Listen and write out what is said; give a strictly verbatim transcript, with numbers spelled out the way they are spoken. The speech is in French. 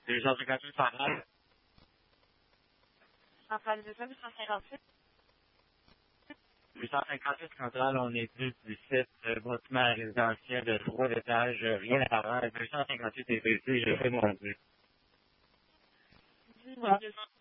deux cent cinquante-huit Centrale. Centrale deux cent cinquante-huit. deux cent cinquante-huit Centrale, on est plus du site, euh, bâtiment résidentiel de trois étages, euh, rien à voir. deux cent cinquante-huit est ici, je fais mon Dieu. Dis-moi, deux cent